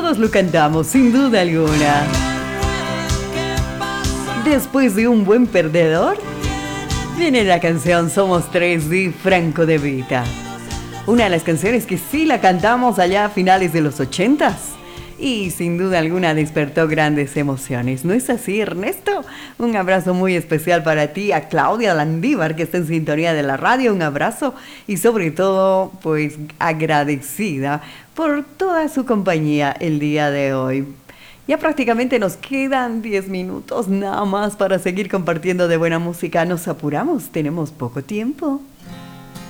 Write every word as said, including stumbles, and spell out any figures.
todos lo cantamos, sin duda alguna. Después de un buen perdedor, viene la canción Somos Tres de Franco De Vita. Una de las canciones que sí la cantamos allá a finales de los ochentas. Y sin duda alguna despertó grandes emociones. ¿No es así, Ernesto? Un abrazo muy especial para ti, a Claudia Landívar, que está en sintonía de la radio. Un abrazo y sobre todo, pues agradecida por toda su compañía el día de hoy. Ya prácticamente nos quedan diez minutos nada más para seguir compartiendo de buena música. Nos apuramos, tenemos poco tiempo.